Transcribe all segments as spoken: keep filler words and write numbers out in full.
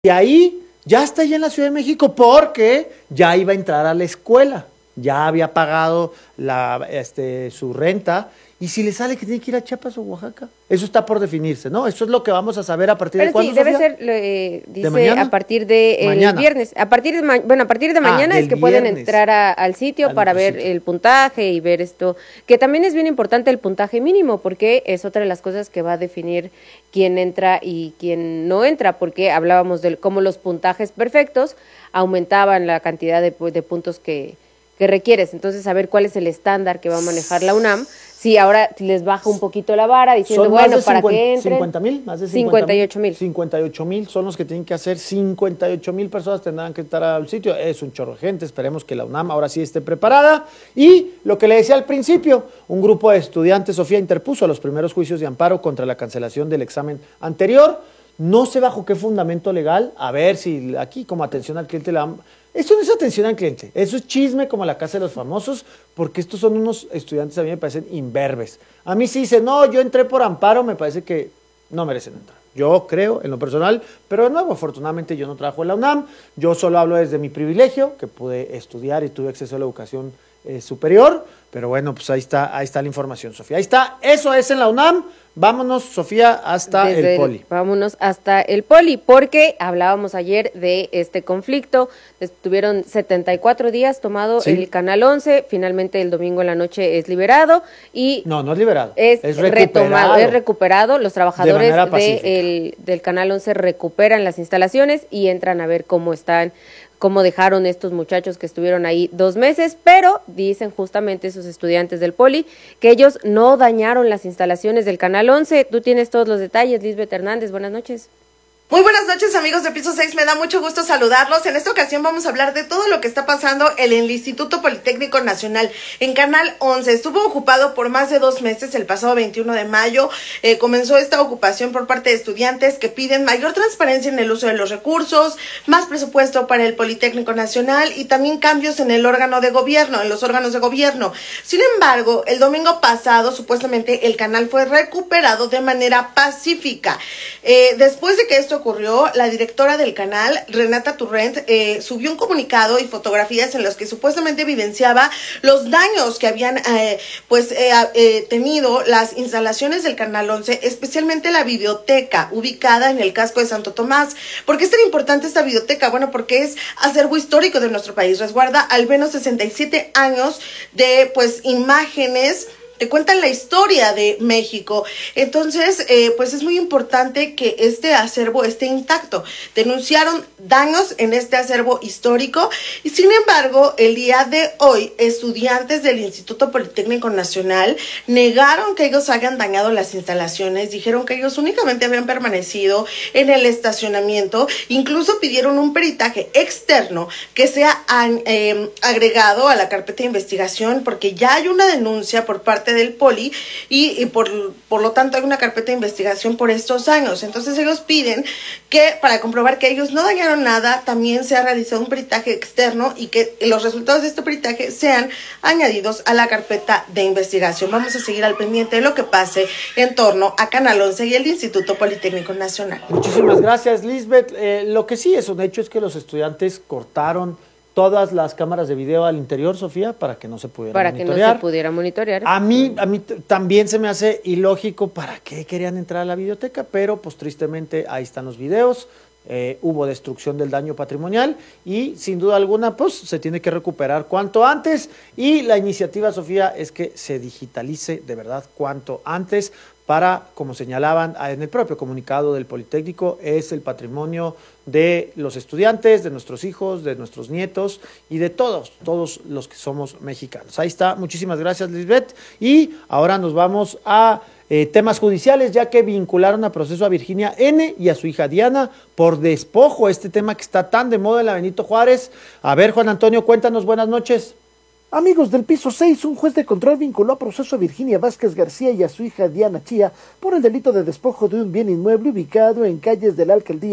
de ahí ya está allá en la Ciudad de México porque ya iba a entrar a la escuela, ya había pagado la, este, su renta. Y si le sale que tiene que ir a Chiapas o Oaxaca, eso está por definirse, ¿no? Eso es lo que vamos a saber a partir Pero de cuándo, sí, debe Sofía? ser, eh, dice, ¿De mañana? a partir de el Mañana. viernes. A partir de, ma bueno, a partir de Ah, mañana del es que pueden viernes. entrar a, al sitio Al para otro ver sitio. el puntaje y ver esto, que también es bien importante el puntaje mínimo, porque es otra de las cosas que va a definir quién entra y quién no entra, porque hablábamos de cómo los puntajes perfectos aumentaban la cantidad de, de puntos que, que requieres. Entonces, saber cuál es el estándar que va a manejar la UNAM. Si ahora les baja un poquito la vara diciendo, Son bueno, más de para cincuenta, que entren. cincuenta mil, más de cincuenta y ocho mil. cincuenta y ocho mil son los que tienen que hacer. cincuenta y ocho mil personas tendrán que estar al sitio. Es un chorro de gente. Esperemos que la UNAM ahora sí esté preparada. Y lo que le decía al principio, un grupo de estudiantes, Sofía, interpuso los primeros juicios de amparo contra la cancelación del examen anterior. No sé bajo qué fundamento legal. A ver si aquí, como atención al cliente, la Esto no es atención al cliente, eso es chisme como la casa de los famosos, porque estos son unos estudiantes, a mí me parecen imberbes. A mí sí dicen, no, yo entré por amparo, me parece que no merecen entrar. Yo creo, en lo personal, pero de nuevo, afortunadamente yo no trabajo en la UNAM, yo solo hablo desde mi privilegio, que pude estudiar y tuve acceso a la educación eh, superior, pero bueno, pues ahí está, ahí está la información, Sofía. Ahí está, eso es en la UNAM. Vámonos, Sofía, hasta Desde el Poli. El, vámonos hasta el Poli, porque hablábamos ayer de este conflicto. Estuvieron setenta y cuatro días tomado Sí. el Canal once, finalmente el domingo en la noche es liberado y No, no es liberado, es, es retomado, recuperado. es recuperado. Los trabajadores manera de pacífica. el, del Canal once recuperan las instalaciones y entran a ver cómo están, cómo dejaron estos muchachos que estuvieron ahí dos meses, pero dicen justamente esos estudiantes del Poli que ellos no dañaron las instalaciones del Canal once. Tú tienes todos los detalles, Lisbeth Hernández, buenas noches. Muy buenas noches, amigos de Piso seis, me da mucho gusto saludarlos. En esta ocasión vamos a hablar de todo lo que está pasando en el Instituto Politécnico Nacional en Canal once. Estuvo ocupado por más de dos meses, el pasado veintiuno de mayo eh, comenzó esta ocupación por parte de estudiantes que piden mayor transparencia en el uso de los recursos, más presupuesto para el Politécnico Nacional y también cambios en el órgano de gobierno, en los órganos de gobierno. Sin embargo, el domingo pasado, supuestamente, el canal fue recuperado de manera pacífica. Eh, después de que esto ocurrió, la directora del canal, Renata Turrent, eh, subió un comunicado y fotografías en los que supuestamente evidenciaba los daños que habían eh, pues eh, eh, tenido las instalaciones del Canal once, especialmente la biblioteca ubicada en el casco de Santo Tomás. ¿Por qué es tan importante esta biblioteca? Bueno, porque es acervo histórico de nuestro país, resguarda al menos sesenta y siete años de pues imágenes que cuentan la historia de México. Entonces, eh, pues es muy importante que este acervo esté intacto. Denunciaron daños en este acervo histórico y, sin embargo, el día de hoy, estudiantes del Instituto Politécnico Nacional negaron que ellos hayan dañado las instalaciones, dijeron que ellos únicamente habían permanecido en el estacionamiento, incluso pidieron un peritaje externo que sea eh, agregado a la carpeta de investigación, porque ya hay una denuncia por parte del Poli y, y por, por lo tanto hay una carpeta de investigación por estos años. Entonces ellos piden que para comprobar que ellos no dañaron nada, también se ha realizado un peritaje externo y que los resultados de este peritaje sean añadidos a la carpeta de investigación. Vamos a seguir al pendiente de lo que pase en torno a Canal once y el Instituto Politécnico Nacional. Muchísimas gracias, Lisbeth. Eh, lo que sí es un hecho es que los estudiantes cortaron todas las cámaras de video al interior, Sofía, para que no se pudiera para monitorear. que no se pudiera monitorear. A mí, a mí también se me hace ilógico para qué querían entrar a la biblioteca, pero pues tristemente ahí están los videos. Eh, hubo destrucción del daño patrimonial y sin duda alguna pues se tiene que recuperar cuanto antes y la iniciativa, Sofía, es que se digitalice de verdad cuanto antes para, como señalaban en el propio comunicado del Politécnico, es el patrimonio de los estudiantes, de nuestros hijos, de nuestros nietos y de todos, todos los que somos mexicanos. Ahí está, muchísimas gracias, Lisbeth, y ahora nos vamos a Eh, temas judiciales, ya que vincularon a proceso a Virginia N. y a su hija Diana por despojo, este tema que está tan de moda en la Benito Juárez. A ver, Juan Antonio, cuéntanos, buenas noches. Amigos del Piso seis, un juez de control vinculó a proceso a Virginia Vázquez García y a su hija Diana Chía por el delito de despojo de un bien inmueble ubicado en calles de la alcaldía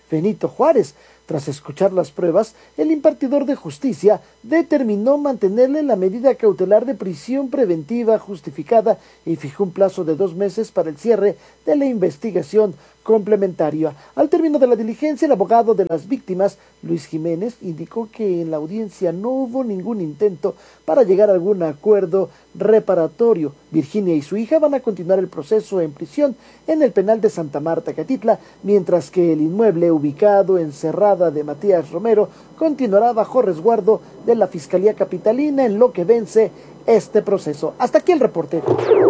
Benito Juárez. Tras escuchar las pruebas, el impartidor de justicia determinó mantenerle la medida cautelar de prisión preventiva justificada y fijó un plazo de dos meses para el cierre de la investigación complementaria. Al término de la diligencia, el abogado de las víctimas, Luis Jiménez, indicó que en la audiencia no hubo ningún intento para llegar a algún acuerdo reparatorio. Virginia y su hija van a continuar el proceso en prisión en el penal de Santa Marta, Catitla, mientras que el inmueble ubicado en Cerrada de Matías Romero continuará bajo resguardo de la Fiscalía Capitalina en lo que vence este proceso. Hasta aquí el reporte.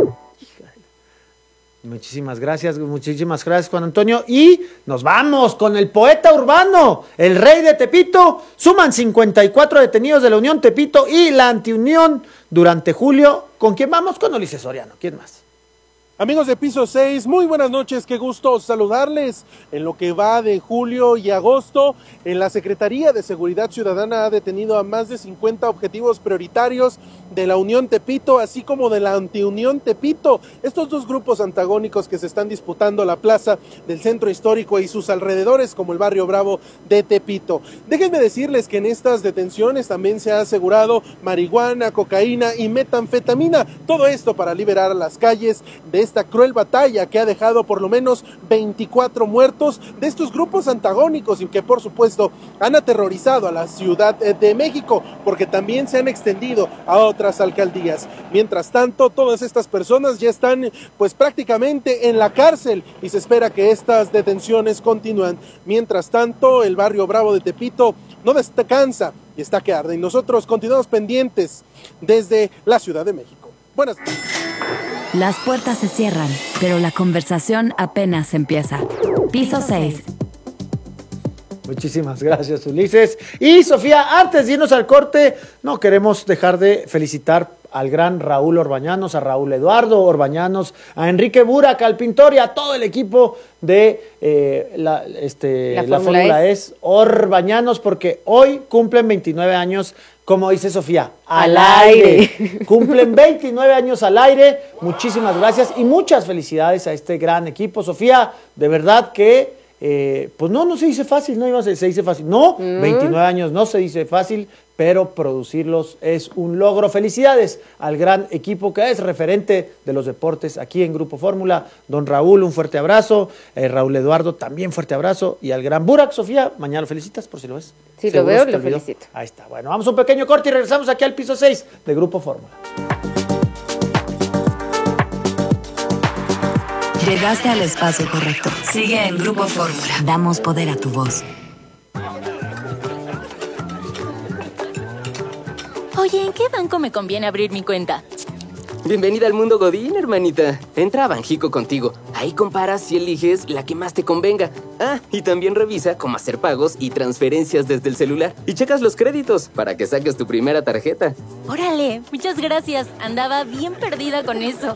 Muchísimas gracias, muchísimas gracias, Juan Antonio. Y nos vamos con el poeta urbano, el rey de Tepito. Suman cincuenta y cuatro detenidos de la Unión Tepito y la Antiunión durante julio. ¿Con quién vamos? Con Ulises Soriano. ¿Quién más? Amigos de Piso seis, muy buenas noches, qué gusto saludarles. En lo que va de julio y agosto, en la Secretaría de Seguridad Ciudadana ha detenido a más de cincuenta objetivos prioritarios de la Unión Tepito, así como de la Antiunión Tepito, estos dos grupos antagónicos que se están disputando la plaza del centro histórico y sus alrededores, como el barrio Bravo de Tepito. Déjenme decirles que en estas detenciones también se ha asegurado marihuana, cocaína y metanfetamina, todo esto para liberar a las calles de esta cruel batalla que ha dejado por lo menos veinticuatro muertos de estos grupos antagónicos y que por supuesto han aterrorizado a la Ciudad de México, porque también se han extendido a otras alcaldías. Mientras tanto, todas estas personas ya están pues prácticamente en la cárcel y se espera que estas detenciones continúen. Mientras tanto, el barrio Bravo de Tepito no descansa y está que arde, y nosotros continuamos pendientes desde la Ciudad de México. Buenas noches. Las puertas se cierran, pero la conversación apenas empieza. Piso seis. Muchísimas gracias, Ulises. Y Sofía, antes de irnos al corte, no queremos dejar de felicitar al gran Raúl Orbañanos, a Raúl Eduardo Orbañanos, a Enrique Burak, al pintor y a todo el equipo de eh, la, este, la, la Fórmula Fórmula S Orbañanos, porque hoy cumplen veintinueve años, como dice Sofía, al, al aire. aire. Cumplen veintinueve años al aire. Muchísimas gracias y muchas felicidades a este gran equipo. Sofía, de verdad que, eh, pues no, no se dice fácil, no iba a ser, se dice fácil. No, mm. veintinueve años no se dice fácil, pero producirlos es un logro. Felicidades al gran equipo que es referente de los deportes aquí en Grupo Fórmula. Don Raúl, un fuerte abrazo. Eh, Raúl Eduardo, también fuerte abrazo. Y al gran Burak, Sofía, mañana lo felicitas por si lo ves. Si lo veo, lo felicito. Ahí está. Bueno, vamos a un pequeño corte y regresamos aquí al piso seis de Grupo Fórmula. Llegaste al espacio correcto. Sigue en Grupo Fórmula. Damos poder a tu voz. Oye, ¿en qué banco me conviene abrir mi cuenta? Bienvenida al mundo Godín, hermanita. Entra a Banjico contigo. Ahí comparas y eliges la que más te convenga. Ah, y también revisa cómo hacer pagos y transferencias desde el celular. Y checas los créditos para que saques tu primera tarjeta. Órale, muchas gracias. Andaba bien perdida con eso.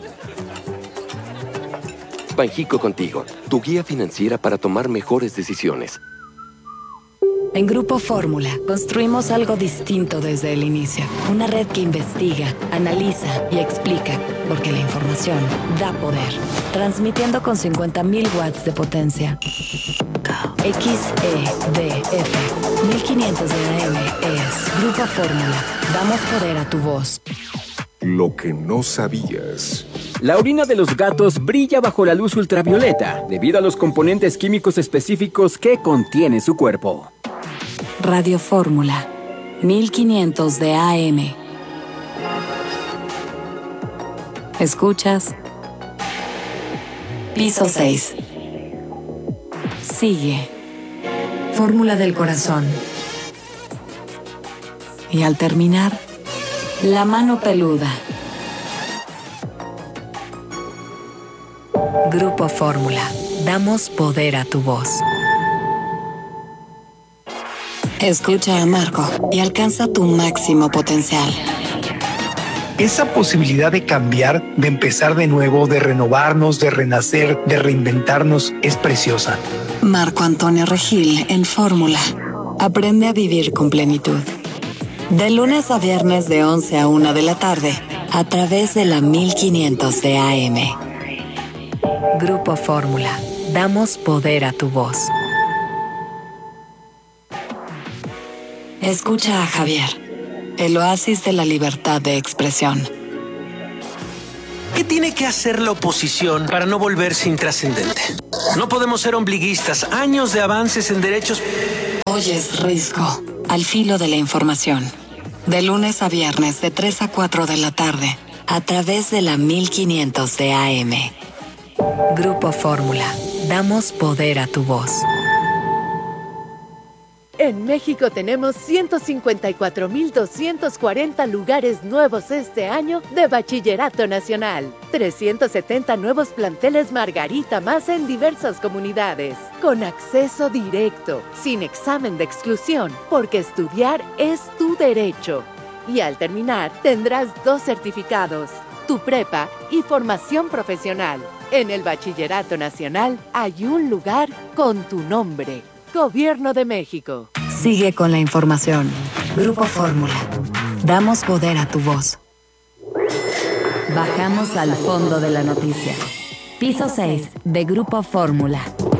Banjico contigo, tu guía financiera para tomar mejores decisiones. En Grupo Fórmula, construimos algo distinto desde el inicio. Una red que investiga, analiza y explica, porque la información da poder. Transmitiendo con cincuenta mil watts de potencia. X E D F mil quinientos de A M es Grupo Fórmula. Damos poder a tu voz. Lo que no sabías. La orina de los gatos brilla bajo la luz ultravioleta debido a los componentes químicos específicos que contiene su cuerpo. Radio Fórmula, mil quinientos de A M. ¿Escuchas? Piso seis. Sigue. Fórmula del corazón. Y al terminar, la mano peluda. Grupo Fórmula. Damos poder a tu voz. Escucha a Marco y alcanza tu máximo potencial. Esa posibilidad de cambiar, de empezar de nuevo, de renovarnos, de renacer, de reinventarnos, es preciosa. Marco Antonio Regil en Fórmula. Aprende a vivir con plenitud. De lunes a viernes de once a una de la tarde, a través de la mil quinientos de A M. Grupo Fórmula. Damos poder a tu voz. Escucha a Javier, el oasis de la libertad de expresión. ¿Qué tiene que hacer la oposición para no volverse intrascendente? No podemos ser ombliguistas. Años de avances en derechos... Oyes Risco, al filo de la información. De lunes a viernes de tres a cuatro de la tarde, a través de la mil quinientos de A M. Grupo Fórmula. Damos poder a tu voz. En México tenemos ciento cincuenta y cuatro mil doscientos cuarenta lugares nuevos este año de Bachillerato Nacional. trescientos setenta nuevos planteles Margarita más en diversas comunidades. Con acceso directo, sin examen de exclusión, porque estudiar es tu derecho. Y al terminar, tendrás dos certificados, tu prepa y formación profesional. En el Bachillerato Nacional hay un lugar con tu nombre. Gobierno de México. Sigue con la información. Grupo Fórmula. Damos poder a tu voz. Bajamos al fondo de la noticia. Piso seis de Grupo Fórmula.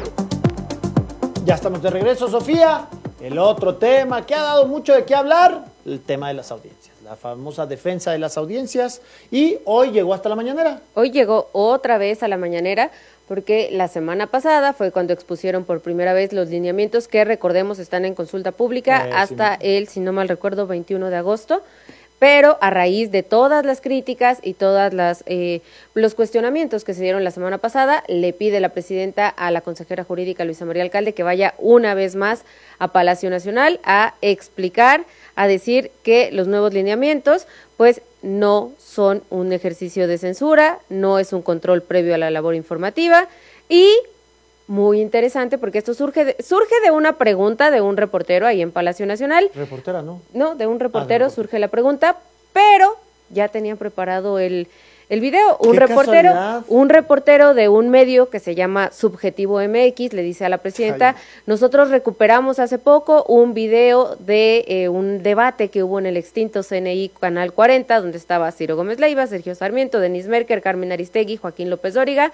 Ya estamos de regreso, Sofía. El otro tema que ha dado mucho de qué hablar, el tema de las audiencias. La famosa defensa de las audiencias. Y hoy llegó hasta la mañanera. Hoy llegó otra vez a la mañanera, porque la semana pasada fue cuando expusieron por primera vez los lineamientos que, recordemos, están en consulta pública eh, hasta sí. el, si no mal recuerdo, veintiuno de agosto, pero a raíz de todas las críticas y todas las eh, los cuestionamientos que se dieron la semana pasada, le pide la presidenta a la consejera jurídica Luisa María Alcalde que vaya una vez más a Palacio Nacional a explicar, a decir que los nuevos lineamientos, pues, no son un ejercicio de censura, no es un control previo a la labor informativa y muy interesante porque esto surge de, surge de una pregunta de un reportero ahí en Palacio Nacional. ¿Reportera, no? No, de un reportero ah, de surge la pregunta, pero ya tenían preparado el, el video. Un reportero, casualidad. un reportero de un medio que se llama Subjetivo M X le dice a la presidenta, Ay. nosotros recuperamos hace poco un video de eh, un debate que hubo en el extinto C N I Canal cuarenta, donde estaba Ciro Gómez Leiva, Sergio Sarmiento, Denise Merker, Carmen Aristegui, Joaquín López Dóriga,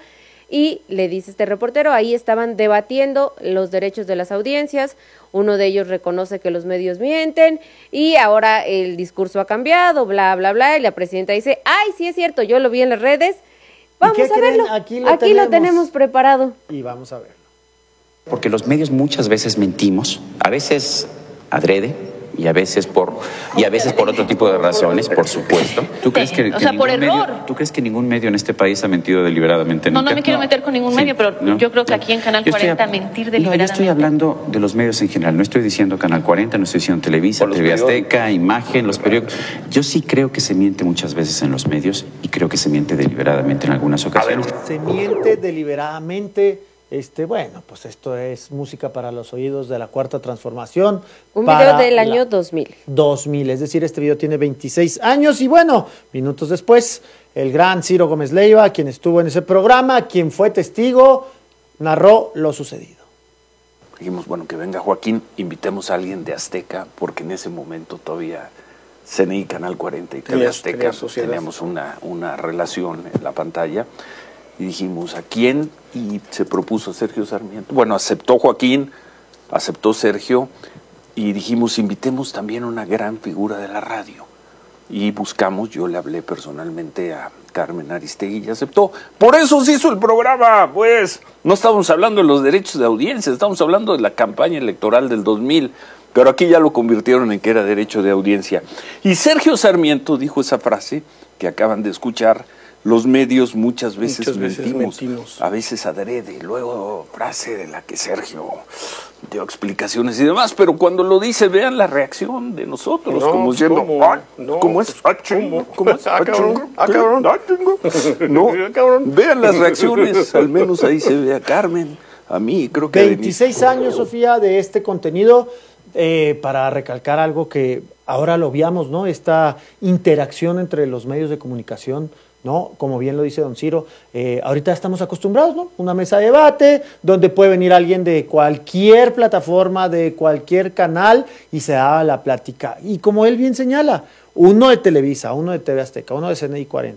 y le dice este reportero, ahí estaban debatiendo los derechos de las audiencias, uno de ellos reconoce que los medios mienten y ahora el discurso ha cambiado, bla, bla, bla, y la presidenta dice, ay, sí es cierto, yo lo vi en las redes, vamos a creen? verlo, aquí, lo, aquí tenemos. lo tenemos preparado. Y vamos a verlo. Porque los medios muchas veces mentimos, a veces adrede, y a veces por y a veces por otro tipo de razones, por supuesto. ¿Tú crees que, o que sea, por ningún error. Medio, ¿Tú crees que ningún medio en este país ha mentido deliberadamente? No, nunca? no me quiero no. meter con ningún Sí, medio, pero no, yo creo que aquí en Canal yo estoy cuarenta a, mentir No, deliberadamente. yo estoy hablando de los medios en general, no estoy diciendo Canal cuarenta, no estoy diciendo Televisa, T V Azteca, Imagen, los periódicos. Yo sí creo que se miente muchas veces en los medios y creo que se miente deliberadamente en algunas ocasiones. Se miente deliberadamente. Este, bueno, pues esto es música para los oídos de la Cuarta Transformación. Un video del año dos mil. dos mil, es decir, este video tiene veintiséis años y bueno, minutos después, el gran Ciro Gómez Leiva, quien estuvo en ese programa, quien fue testigo, narró lo sucedido. Dijimos, bueno, que venga Joaquín, invitemos a alguien de Azteca, porque en ese momento todavía C N I, Canal cuarenta y T V Azteca teníamos una, una relación en la pantalla. Y dijimos, ¿a quién? Y se propuso Sergio Sarmiento. Bueno, aceptó Joaquín, aceptó Sergio, y dijimos, invitemos también a una gran figura de la radio. Y buscamos, yo le hablé personalmente a Carmen Aristegui y aceptó. Por eso se hizo el programa, pues. No estábamos hablando de los derechos de audiencia, estábamos hablando de la campaña electoral del dos mil. Pero aquí ya lo convirtieron en que era derecho de audiencia. Y Sergio Sarmiento dijo esa frase que acaban de escuchar. Los medios muchas veces, muchas veces mentimos, mentimos, a veces adrede, luego frase de la que Sergio dio explicaciones y demás, pero cuando lo dice, vean la reacción de nosotros, no, como diciendo, ¿cómo, ah, no, ¿cómo es? Ah, chingo, ¿cómo es? Ah, cabrón, ah, cabrón, ah, chingo. No, vean las reacciones, al menos ahí se ve a Carmen, a mí, creo que... veintiséis años, Sofía, de este contenido, eh, para recalcar algo que ahora lo veamos, ¿no? Esta interacción entre los medios de comunicación, ¿no? Como bien lo dice don Ciro, eh, ahorita estamos acostumbrados, ¿no? Una mesa de debate donde puede venir alguien de cualquier plataforma, de cualquier canal y se da la plática. Y como él bien señala, uno de Televisa, uno de T V Azteca, uno de C N I cuarenta,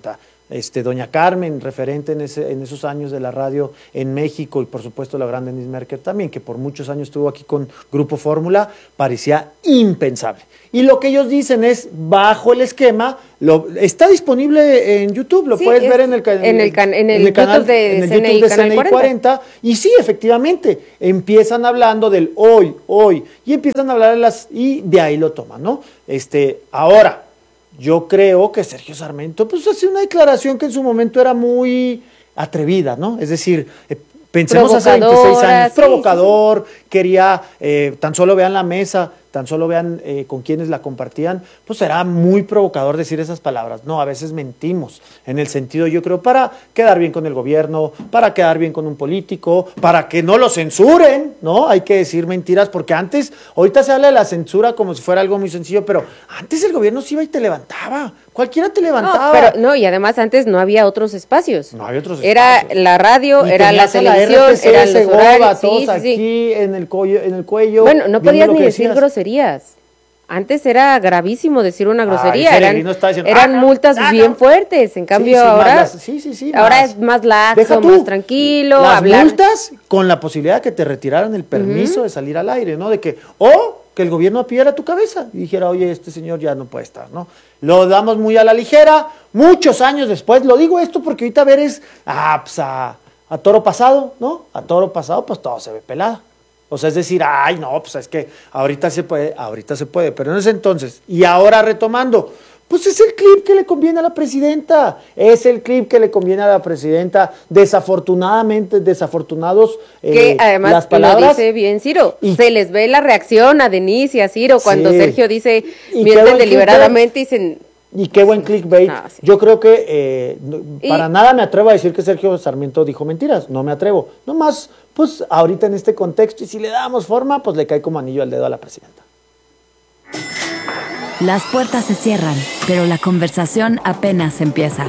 Este, doña Carmen, referente en, ese, en esos años de la radio en México, y por supuesto la gran Denise Merker también, que por muchos años estuvo aquí con Grupo Fórmula, parecía impensable. Y lo que ellos dicen es, bajo el esquema, lo, está disponible en YouTube, lo sí, puedes ver en el, en, en el, can, en el, en el canal YouTube de, en el C N I, YouTube de Canal C N I cuarenta, y sí, efectivamente, empiezan hablando del hoy, hoy, y empiezan a hablar de las, y de ahí lo toman, ¿no? Este, ahora, yo creo que Sergio Sarmiento pues hace una declaración que en su momento era muy atrevida, ¿no? Es decir, eh, pensemos hace veintiséis años, sí, provocador, sí, sí. quería, eh, tan solo vean la mesa, tan solo vean eh, con quienes la compartían, pues era muy provocador decir esas palabras. No, a veces mentimos, en el sentido, yo creo, para quedar bien con el gobierno, para quedar bien con un político, para que no lo censuren, ¿no? Hay que decir mentiras, porque antes, ahorita se habla de la censura como si fuera algo muy sencillo, pero antes el gobierno se iba y te levantaba, cualquiera te levantaba. No, pero no, y además antes no había otros espacios. No había otros era espacios. Era la radio, y era la televisión, la R T C, eran los horarios, todos sí, sí, aquí sí. en el cuello, en el cuello. Bueno, no podías ni decir groserías. Antes era gravísimo decir una grosería, Ay, eran, diciendo, eran ah, multas ah, bien no. fuertes, en cambio sí, sí, ahora, las, sí, sí, sí, ahora más. es más laxo, más tranquilo. Las hablar. multas con la posibilidad de que te retiraran el permiso uh-huh. de salir al aire, ¿no? De que, o que el gobierno pidiera tu cabeza y dijera, oye, este señor ya no puede estar, ¿no? Lo damos muy a la ligera, muchos años después, lo digo esto porque ahorita ver es, ah, pues a, a toro pasado, ¿no? A toro pasado, pues todo se ve pelado. O sea, es decir, ay, no, pues es que ahorita se puede, ahorita se puede, pero en ese entonces, y ahora retomando, pues es el clip que le conviene a la presidenta, es el clip que le conviene a la presidenta, desafortunadamente, desafortunados eh, que además las palabras. Lo dice bien Ciro, y, se les ve la reacción a Denise y a Ciro cuando sí, Sergio dice, mienten deliberadamente y dicen... Y qué buen clickbait. No, sí. Yo creo que eh, para y, nada me atrevo a decir que Sergio Sarmiento dijo mentiras, no me atrevo. Nomás, pues ahorita en este contexto, y si le damos forma, pues le cae como anillo al dedo a la presidenta. Las puertas se cierran, pero la conversación apenas empieza.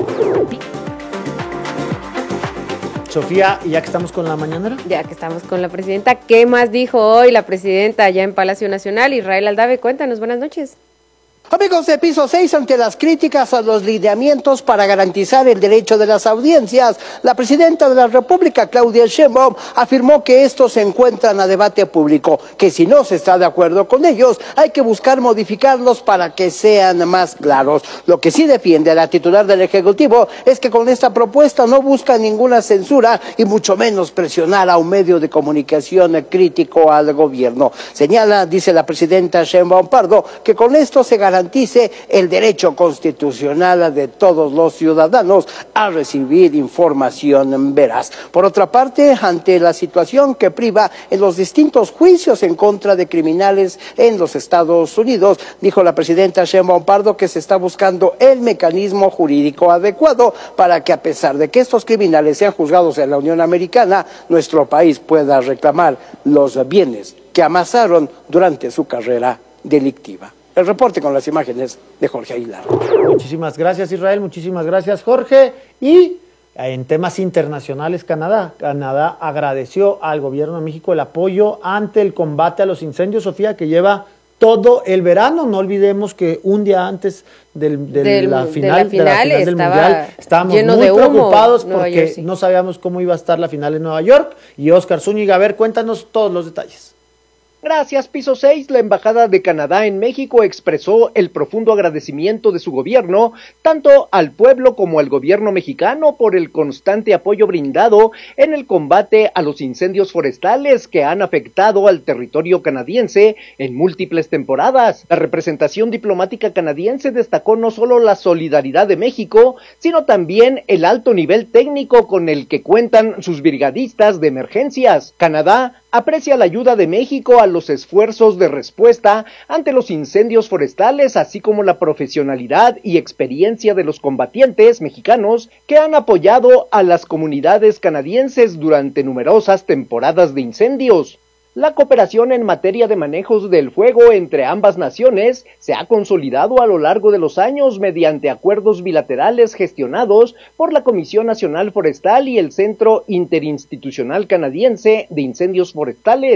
Sofía, ¿y ya que estamos con la mañanera? Ya que estamos con la presidenta, ¿qué más dijo hoy la presidenta allá en Palacio Nacional? Israel Aldave, cuéntanos, buenas noches. Amigos de Piso seis, ante las críticas a los lineamientos para garantizar el derecho de las audiencias, la presidenta de la República, Claudia Sheinbaum, afirmó que estos se encuentran a debate público, que si no se está de acuerdo con ellos, hay que buscar modificarlos para que sean más claros. Lo que sí defiende la titular del Ejecutivo es que con esta propuesta no busca ninguna censura y mucho menos presionar a un medio de comunicación crítico al gobierno. Señala, dice la presidenta Sheinbaum Pardo, que con esto se garantiza garantice el derecho constitucional de todos los ciudadanos a recibir información veraz. Por otra parte, ante la situación que priva en los distintos juicios en contra de criminales en los Estados Unidos, dijo la presidenta Sheinbaum Pardo que se está buscando el mecanismo jurídico adecuado para que, a pesar de que estos criminales sean juzgados en la Unión Americana, nuestro país pueda reclamar los bienes que amasaron durante su carrera delictiva. El reporte con las imágenes de Jorge Aguilar. Muchísimas gracias, Israel, muchísimas gracias, Jorge. Y en temas internacionales, Canadá. Canadá agradeció al gobierno de México el apoyo ante el combate a los incendios, Sofía, que lleva todo el verano. No olvidemos que un día antes del, del, del, la final, de la final, de la final del Mundial estábamos lleno muy de humo, preocupados Nueva porque Jersey. No sabíamos cómo iba a estar la final en Nueva York. Y Oscar Zúñiga, a ver, cuéntanos todos los detalles. Gracias, Piso seis. La Embajada de Canadá en México expresó el profundo agradecimiento de su gobierno, tanto al pueblo como al gobierno mexicano, por el constante apoyo brindado en el combate a los incendios forestales que han afectado al territorio canadiense en múltiples temporadas. La representación diplomática canadiense destacó no solo la solidaridad de México, sino también el alto nivel técnico con el que cuentan sus brigadistas de emergencias. Canadá aprecia la ayuda de México a los esfuerzos de respuesta ante los incendios forestales, así como la profesionalidad y experiencia de los combatientes mexicanos que han apoyado a las comunidades canadienses durante numerosas temporadas de incendios. La cooperación en materia de manejos del fuego entre ambas naciones se ha consolidado a lo largo de los años mediante acuerdos bilaterales gestionados por la Comisión Nacional Forestal y el Centro Interinstitucional Canadiense de Incendios Forestales.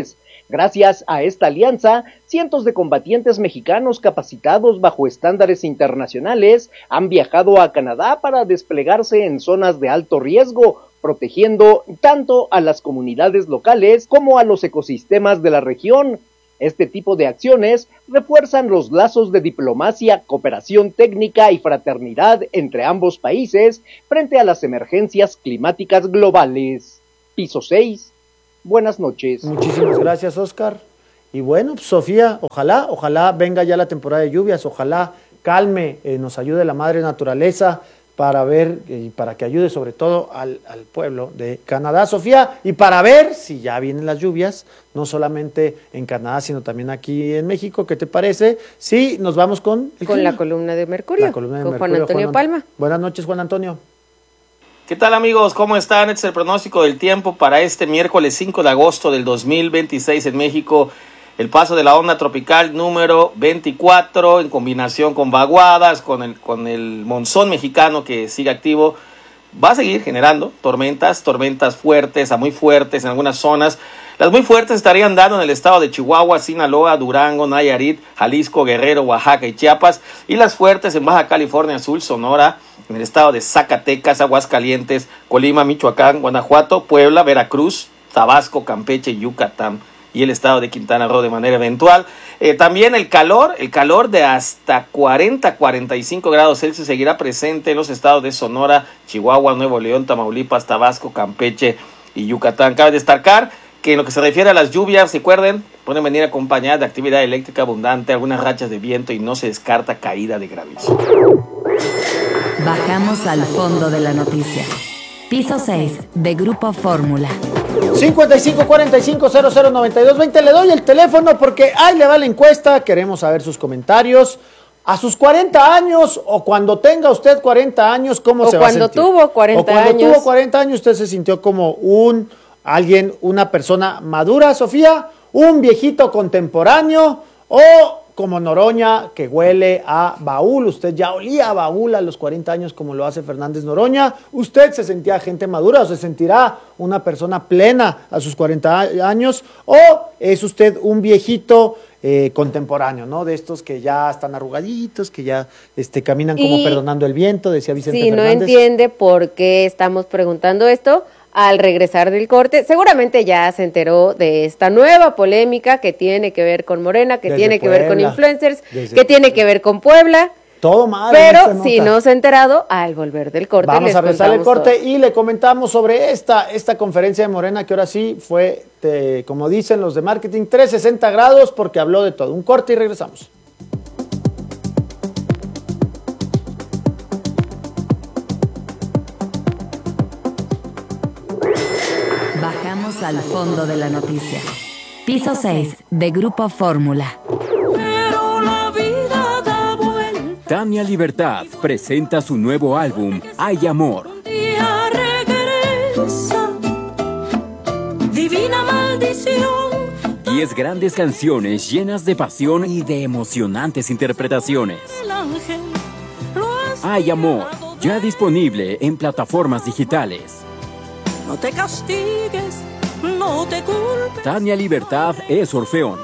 Gracias a esta alianza, cientos de combatientes mexicanos capacitados bajo estándares internacionales han viajado a Canadá para desplegarse en zonas de alto riesgo, protegiendo tanto a las comunidades locales como a los ecosistemas de la región. Este tipo de acciones refuerzan los lazos de diplomacia, cooperación técnica y fraternidad entre ambos países frente a las emergencias climáticas globales. Piso seis. Buenas noches. Muchísimas gracias, Oscar. Y bueno, Sofía, ojalá, ojalá venga ya la temporada de lluvias, ojalá calme, eh, nos ayude la madre naturaleza para ver y eh, para que ayude sobre todo al, al pueblo de Canadá, Sofía, y para ver si ya vienen las lluvias, no solamente en Canadá, sino también aquí en México. ¿Qué te parece? Sí, nos vamos con... Con clima? La columna de Mercurio, la columna de con Mercurio, Juan Antonio Juan, Palma. Buenas noches, Juan Antonio. ¿Qué tal, amigos? ¿Cómo están? Este es el pronóstico del tiempo para este miércoles cinco de agosto del dos mil veintiséis en México. El paso de la onda tropical número veinticuatro en combinación con vaguadas, con el, con el monzón mexicano que sigue activo, va a seguir generando tormentas, tormentas fuertes a muy fuertes en algunas zonas. Las muy fuertes estarían dando en el estado de Chihuahua, Sinaloa, Durango, Nayarit, Jalisco, Guerrero, Oaxaca y Chiapas. Y las fuertes en Baja California Sur, Sonora, en el estado de Zacatecas, Aguascalientes, Colima, Michoacán, Guanajuato, Puebla, Veracruz, Tabasco, Campeche y Yucatán. Y el estado de Quintana Roo de manera eventual. Eh, también el calor, el calor de hasta cuarenta a cuarenta y cinco grados Celsius seguirá presente en los estados de Sonora, Chihuahua, Nuevo León, Tamaulipas, Tabasco, Campeche y Yucatán. Cabe destacar que en lo que se refiere a las lluvias, recuerden, pueden venir acompañadas de actividad eléctrica abundante, algunas rachas de viento y no se descarta caída de granizo. Bajamos al fondo de la noticia. Piso seis de Grupo Fórmula. cincuenta y cinco cuarenta y cinco cero cero noventa y dos veinte, le doy el teléfono porque ahí le va la encuesta, queremos saber sus comentarios. A sus cuarenta años o cuando tenga usted cuarenta años, ¿cómo o se va a sentir? Tuvo cuarenta o cuando años. tuvo cuarenta años, usted se sintió como un alguien, una persona madura, Sofía, un viejito contemporáneo o como Noroña que huele a baúl. Usted ya olía a baúl a los cuarenta años como lo hace Fernández Noroña. Usted se sentía gente madura o se sentirá una persona plena a sus cuarenta años o es usted un viejito eh, contemporáneo, ¿no? De estos que ya están arrugaditos, que ya este, caminan como y, perdonando el viento, decía Vicente sí, Fernández. Si no entiende por qué estamos preguntando esto, al regresar del corte, seguramente ya se enteró de esta nueva polémica que tiene que ver con Morena, que Desde tiene que Puebla, ver con influencers, Desde que tiene que ver con Puebla. Todo mal. Pero si no se ha enterado, al volver del corte. Vamos les a regresar el corte todo. Y le comentamos sobre esta, esta conferencia de Morena, que ahora sí fue, de, como dicen los de marketing, trescientos sesenta grados, porque habló de todo. Un corte y regresamos. Bajamos al fondo de la noticia. Piso seis de Grupo Fórmula. Tania Libertad presenta su nuevo álbum, Hay Amor. Divina maldición. Diez grandes canciones llenas de pasión y de emocionantes interpretaciones. Hay Amor, ya disponible en plataformas digitales. No te castigues, no te culpes. Tania Libertad es Orfeón.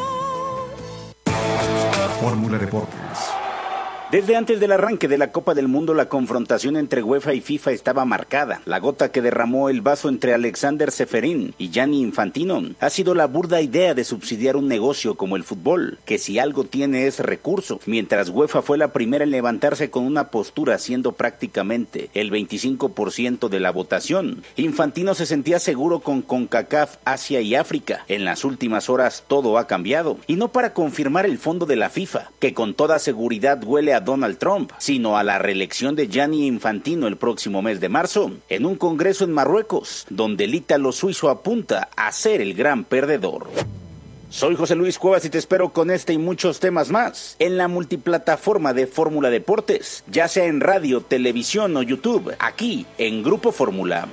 Fórmula Deportes. Desde antes del arranque de la Copa del Mundo, la confrontación entre UEFA y FIFA estaba marcada. La gota que derramó el vaso entre Alexander Ceferín y Gianni Infantino ha sido la burda idea de subsidiar un negocio como el fútbol, que si algo tiene es recurso, mientras UEFA fue la primera en levantarse con una postura siendo prácticamente el veinticinco por ciento de la votación. Infantino se sentía seguro con CONCACAF, Asia y África. En las últimas horas todo ha cambiado, y no para confirmar el fondo de la FIFA, que con toda seguridad huele a Donald Trump, sino a la reelección de Gianni Infantino el próximo mes de marzo, en un congreso en Marruecos, donde el ítalo suizo apunta a ser el gran perdedor. Soy José Luis Cuevas y te espero con este y muchos temas más en la multiplataforma de Fórmula Deportes, ya sea en radio, televisión o YouTube, aquí en Grupo Fórmula.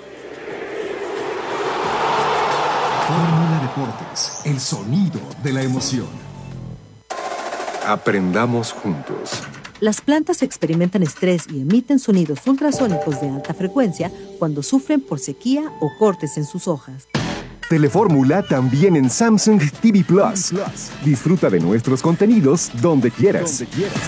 Fórmula Deportes, el sonido de la emoción. Aprendamos juntos. Las plantas experimentan estrés y emiten sonidos ultrasónicos de alta frecuencia cuando sufren por sequía o cortes en sus hojas. Telefórmula también en Samsung T V Plus. Disfruta de nuestros contenidos donde quieras.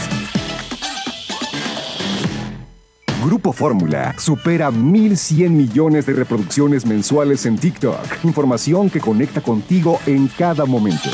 Grupo Fórmula supera mil cien millones de reproducciones mensuales en TikTok. Información que conecta contigo en cada momento.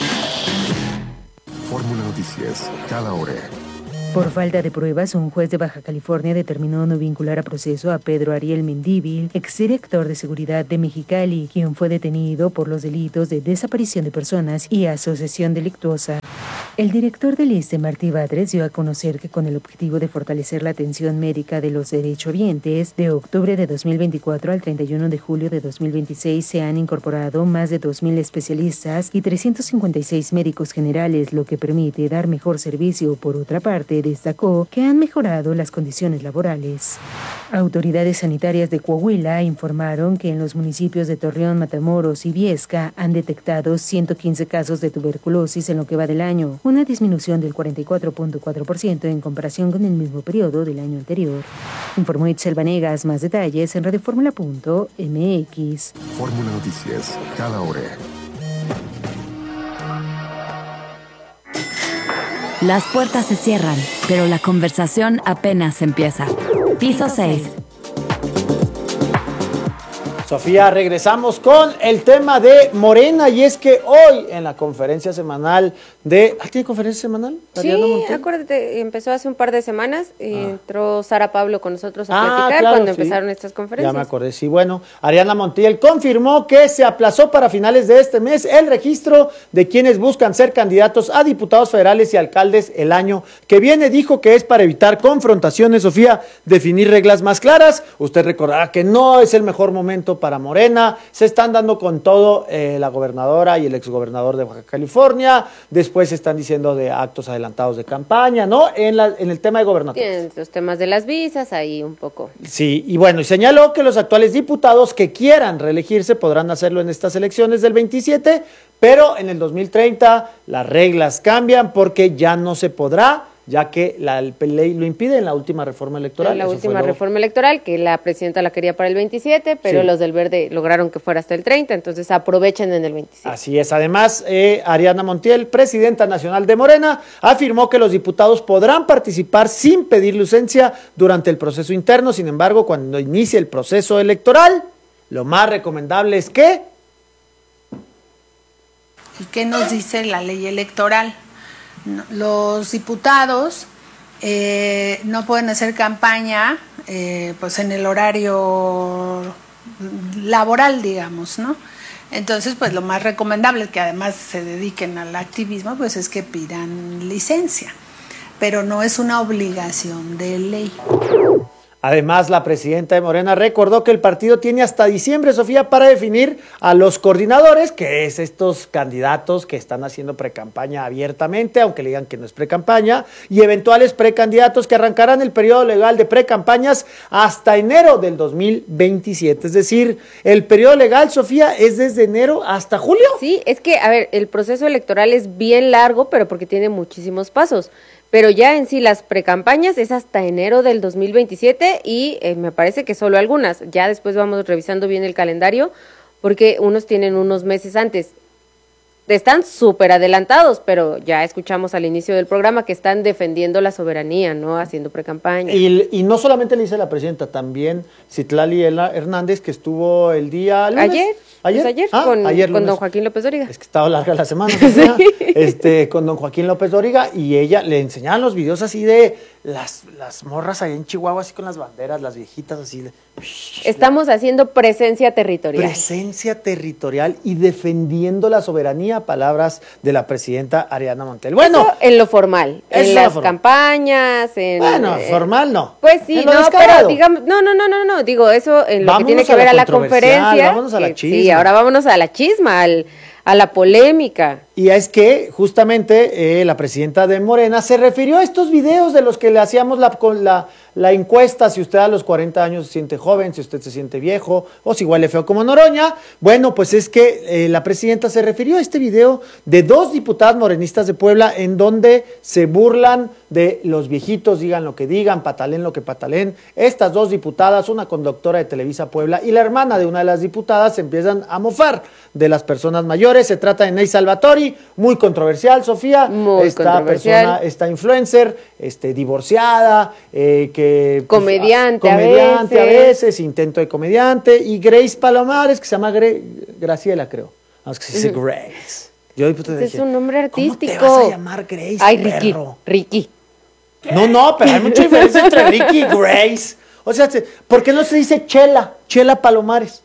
Fórmula Noticias, cada hora. Por falta de pruebas, un juez de Baja California determinó no vincular a proceso a Pedro Ariel Mendívil, exdirector de seguridad de Mexicali, quien fue detenido por los delitos de desaparición de personas y asociación delictuosa. El director del I S S S T E, Martí Batres, dio a conocer que con el objetivo de fortalecer la atención médica de los derechohabientes, de octubre de dos mil veinticuatro al treinta y uno de julio de dos mil veintiséis se han incorporado más de dos mil especialistas y trescientos cincuenta y seis médicos generales, lo que permite dar mejor servicio. Por otra parte, destacó que han mejorado las condiciones laborales. Autoridades sanitarias de Coahuila informaron que en los municipios de Torreón, Matamoros y Viesca han detectado ciento quince casos de tuberculosis en lo que va del año, una disminución del cuarenta y cuatro punto cuatro por ciento en comparación con el mismo periodo del año anterior. Informó Itzel Vanegas. Más detalles en radioformula punto m x. Fórmula Noticias, cada hora. Las puertas se cierran, pero la conversación apenas empieza. Piso seis. Sofía, regresamos con el tema de Morena, y es que hoy en la conferencia semanal de... ¿Ah, tiene conferencia semanal? Sí, acuérdate, empezó hace un par de semanas, ah. entró Sara Pablo con nosotros a ah, platicar claro, cuando sí. empezaron estas conferencias. Ya me acordé, sí, bueno, Ariadna Montiel confirmó que se aplazó para finales de este mes el registro de quienes buscan ser candidatos a diputados federales y alcaldes el año que viene. Dijo que es para evitar confrontaciones, Sofía, definir reglas más claras. Usted recordará que no es el mejor momento para Morena, se están dando con todo eh, la gobernadora y el exgobernador de Baja California, después están diciendo de actos adelantados de campaña, ¿no? En, la, en el tema de gobernaturas. Tienen los temas de las visas ahí un poco. Sí, y bueno, y señaló que los actuales diputados que quieran reelegirse podrán hacerlo en estas elecciones del veintisiete, pero en el dos mil treinta las reglas cambian porque ya no se podrá, ya que la ley lo impide en la última reforma electoral. En la Eso última lo... reforma electoral, que la presidenta la quería para el veintisiete, pero sí. los del Verde lograron que fuera hasta el treinta, entonces aprovechen en el veintisiete. Así es. Además, eh, Ariadna Montiel, presidenta nacional de Morena, afirmó que los diputados podrán participar sin pedir licencia durante el proceso interno. Sin embargo, cuando inicie el proceso electoral, lo más recomendable es que... ¿Y qué nos dice la ley electoral? Los diputados eh, no pueden hacer campaña eh, pues en el horario laboral, digamos, ¿no? Entonces, pues lo más recomendable, que además se dediquen al activismo, pues es que pidan licencia, pero no es una obligación de ley. Además, la presidenta de Morena recordó que el partido tiene hasta diciembre, Sofía, para definir a los coordinadores, que es estos candidatos que están haciendo precampaña abiertamente, aunque le digan que no es precampaña, y eventuales precandidatos que arrancarán el periodo legal de precampañas hasta enero del dos mil veintisiete. Es decir, el periodo legal, Sofía, es desde enero hasta julio. Sí, es que, a ver, el proceso electoral es bien largo, pero porque tiene muchísimos pasos. Pero ya en sí las precampañas es hasta enero del dos mil veintisiete y eh, me parece que solo algunas. Ya después vamos revisando bien el calendario porque unos tienen unos meses antes. Están súper adelantados, pero ya escuchamos al inicio del programa que están defendiendo la soberanía, ¿no? Haciendo precampaña. Y, y no solamente le dice la presidenta, también Citlali Hernández, que estuvo el día lunes. ¿Ayer? ¿Ayer? Pues ayer, ah, con, ayer con don Joaquín López Dóriga. Es que estaba larga la semana, sí. este, con don Joaquín López Dóriga, y ella le enseñaban los videos así de las, las morras ahí en Chihuahua, así con las banderas, las viejitas así de... Estamos haciendo presencia territorial. Presencia territorial y defendiendo la soberanía, palabras de la presidenta Ariadna Montiel. Bueno, eso en lo formal, en las formal. campañas, en... Bueno, eh, formal no. Pues sí, no, pero digamos, no, no, no, no, no, digo, eso en lo vámonos que tiene que a ver la a la conferencia. Vámonos a la chisma. Sí, ahora vámonos a la chisma, al, a la polémica. Y es que justamente eh, la presidenta de Morena se refirió a estos videos de los que le hacíamos la, con la, la encuesta, si usted a los cuarenta años se siente joven, si usted se siente viejo o si huele feo como Noroña. Bueno, pues es que eh, la presidenta se refirió a este video de dos diputadas morenistas de Puebla en donde se burlan de los viejitos, digan lo que digan, patalen lo que patalen. Estas dos diputadas, una conductora de Televisa Puebla y la hermana de una de las diputadas, se empiezan a mofar de las personas mayores. Se trata de Ney Salvatori, muy controversial, Sofía. Muy esta controversial. persona, esta influencer, este, divorciada, eh, que... Comediante, pues, comediante a a veces. veces, intento de comediante. Y Grace Palomares, que se llama Gre Graciela, creo. No, es que se dice Ujú. Grace. Yo pues, Ese es un nombre artístico. ¿Cómo te vas a llamar Grace, Ay, Ricky, perro? Ricky. No, no, pero hay mucha diferencia entre Ricky y Grace. O sea, se- ¿por qué no se dice Chela? Chela Palomares.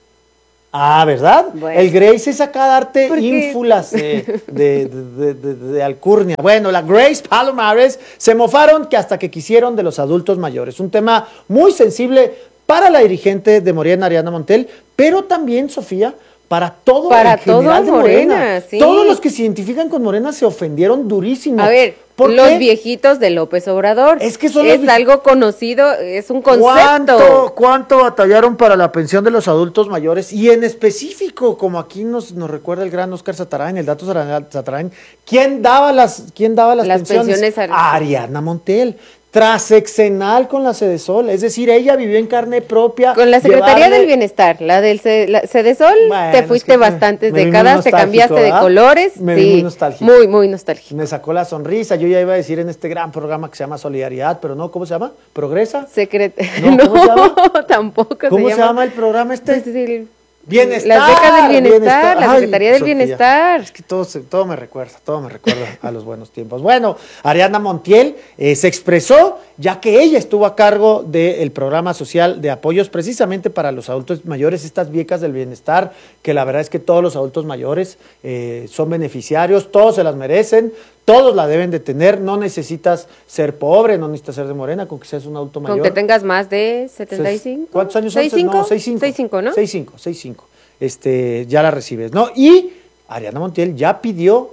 Ah, ¿verdad? Bueno. El Grace es acá darte ¿Por qué? ínfulas de, de, de, de- de- de alcurnia. Bueno, la Grace Palomares se mofaron que hasta que quisieron de los adultos mayores. Un tema muy sensible para la dirigente de Morena, Ariadna Montiel, pero también, Sofía, para todo Para el general todo de Morena, Morena. sí. Todos los que se identifican con Morena se ofendieron durísimo. A ver, ¿Por los qué? viejitos de López Obrador. Es que son es los vie- algo conocido, es un concepto. ¿Cuánto, ¿Cuánto batallaron para la pensión de los adultos mayores? Y en específico, como aquí nos, nos recuerda el gran Oscar Satarain, el dato Sara- Satarain, ¿quién daba las, quién daba las, Las pensiones? pensiones a- Ariadna Montiel. Transexenal con la Sedesol, es decir, ella vivió en carne propia. Con la Secretaría llevarle- del Bienestar, la del C- la Cedesol, Bueno, te es fuiste que me- bastantes me vi muy décadas, te nostálgico, cambiaste de ¿verdad? colores. Me vi sí, muy nostálgico. Muy, muy nostálgico. Me sacó la sonrisa. Yo ya iba a decir en este gran programa que se llama Solidaridad, pero no, ¿cómo se llama? ¿Progresa? Secret... No, ¿cómo se llama? tampoco ¿Cómo se llama el programa este? Pues, el- Bienestar. Las becas del bienestar, la Ay, Secretaría del Sofía, Bienestar. Es que todo, se- todo me recuerda, todo me recuerda a los buenos tiempos. Bueno, Ariadna Montiel eh, se expresó, ya que ella estuvo a cargo del programa social de apoyos precisamente para los adultos mayores, estas becas del bienestar, que la verdad es que todos los adultos mayores eh, son beneficiarios, todos se las merecen, todos la deben de tener, no necesitas ser pobre, no necesitas ser de Morena, con que seas un adulto mayor. Con que tengas más de setenta y cinco. ¿Cuántos años son? ¿seis cinco? No, seis cinco. seis cinco, ¿no? seis cinco, seis cinco. Este, ya la recibes, ¿no? Y Ariadna Montiel ya pidió,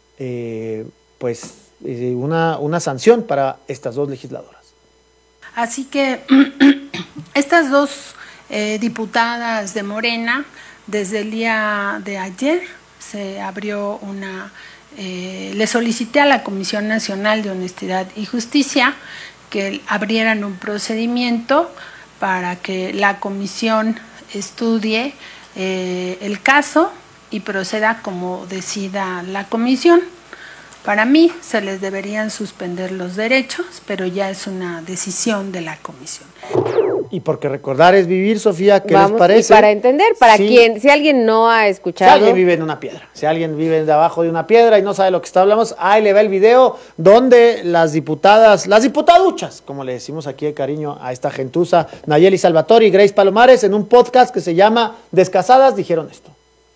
eh, pues, eh, una, una sanción para estas dos legisladoras. Así que estas dos eh, diputadas de Morena, desde el día de ayer se abrió una, eh, le solicité a la Comisión Nacional de Honestidad y Justicia que abrieran un procedimiento para que la comisión estudie eh, el caso y proceda como decida la comisión. Para mí se les deberían suspender los derechos, pero ya es una decisión de la comisión. Y porque recordar es vivir, Sofía, ¿qué Vamos, les parece? y para entender, para Sí. quien, si alguien no ha Si escuchado. alguien vive en una piedra, si alguien vive debajo de una piedra y no sabe lo que está hablando, ahí le va el video donde las diputadas, las diputaduchas, como le decimos aquí de cariño a esta gentuza, Nayeli Salvatori y Grace Palomares, en un podcast que se llama Descasadas, dijeron esto.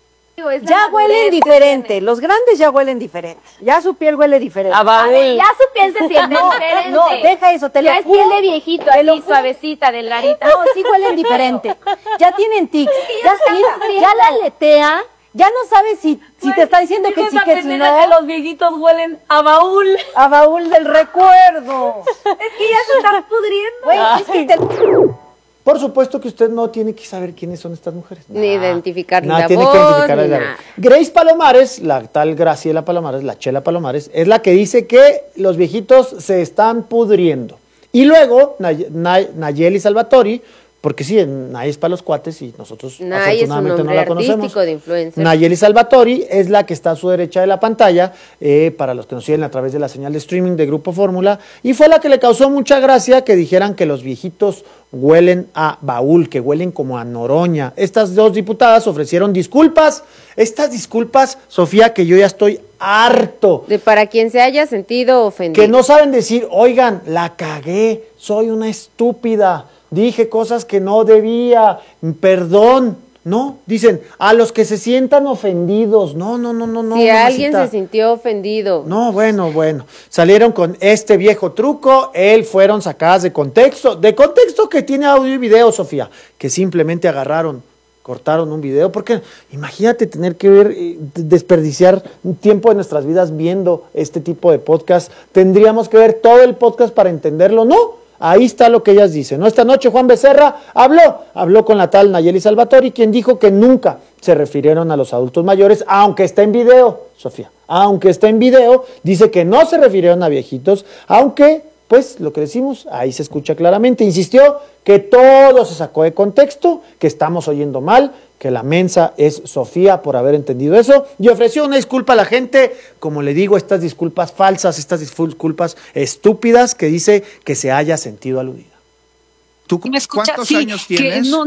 Ya huelen diferente, los grandes ya huelen diferente, ya su piel huele diferente. A ver, ya su piel se siente no, diferente. No, deja eso, te ya lo es juro. piel de viejito, Te lo así, juro. suavecita, delgadita. No, sí huelen diferente, ya tienen tics, Sí, ya, ya está mira, sufriendo. ya la aletea, ya no sabes si, si te está diciendo que sí, que si no. Los viejitos huelen a baúl. A baúl del recuerdo. Es que ya se están pudriendo. Güey, es que te- Por supuesto que usted no tiene que saber quiénes son estas mujeres. Ni identificar Nada, la tiene voz, que identificar ni la nada. Grace Palomares, la tal Graciela Palomares, la Chela Palomares, es la que dice que los viejitos se están pudriendo. Y luego Nay- Nay- Nayeli Salvatori, porque sí, Nay es para los cuates y nosotros Nay es un afortunadamente no nombre la conocemos. artístico de influencer. Nayeli Salvatori es la que está a su derecha de la pantalla, eh, para los que nos siguen a través de la señal de streaming de Grupo Fórmula, y fue la que le causó mucha gracia que dijeran que los viejitos huelen a baúl, que huelen como a Noroña. Estas dos diputadas ofrecieron disculpas, estas disculpas, Sofía, que yo ya estoy harto. De para quien se haya sentido ofendido. Que no saben decir, oigan, la cagué, soy una estúpida, dije cosas que no debía, perdón. No, dicen, a los que se sientan ofendidos. No, no, no, no, no. Si alguien mamacita. se sintió ofendido. No, bueno, bueno. Salieron con este viejo truco, él fueron sacadas de contexto, de contexto que tiene audio y video, Sofía, que simplemente agarraron cortaron un video, porque imagínate tener que ver, eh, desperdiciar un tiempo de nuestras vidas viendo este tipo de podcast. Tendríamos que ver todo el podcast para entenderlo, ¿no? Ahí está lo que ellas dicen, ¿no? Esta noche Juan Becerra habló, habló con la tal Nayeli Salvatori, quien dijo que nunca se refirieron a los adultos mayores, aunque está en video, Sofía, aunque está en video, dice que no se refirieron a viejitos, aunque, pues, lo que decimos, ahí se escucha claramente, insistió que todo se sacó de contexto, que estamos oyendo mal, que la mensa es Sofía por haber entendido eso, y ofreció una disculpa a la gente, como le digo, estas disculpas falsas, estas disculpas estúpidas, que dice que se haya sentido aludida. ¿Tú cuántos sí, años tienes? No,